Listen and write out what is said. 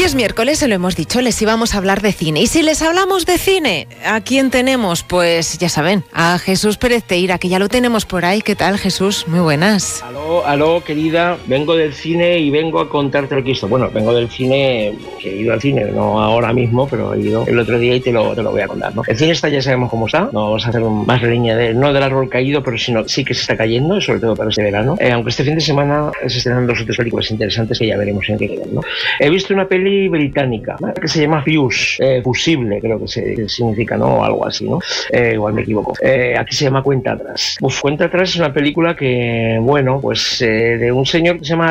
es miércoles, se lo hemos dicho, les íbamos a hablar de cine. Y si les hablamos de cine, ¿a quién tenemos? Pues ya saben, a Jesús Pérez Teira, que ya lo tenemos por ahí. ¿Qué tal, Jesús? Muy buenas. Aló, querida. Vengo del cine y vengo a contarte lo que he visto. Bueno, vengo del cine, que he ido al cine, no ahora mismo, pero he ido el otro día y te lo voy a contar, ¿no? El cine está, ya sabemos cómo está. No vamos a hacer más leña no del árbol caído, pero sí que se está cayendo, sobre todo para este verano. Aunque este fin de semana se estrenan 2 o 3 películas interesantes que ya veremos en qué quedan, ¿no? He visto una peli británica, ¿no?, que se llama Fuse, fusible, creo que significa, ¿no? O algo así, ¿no? Igual me equivoco. Aquí se llama Cuenta Atrás. Cuenta Atrás es una película que, bueno, pues de un señor que se llama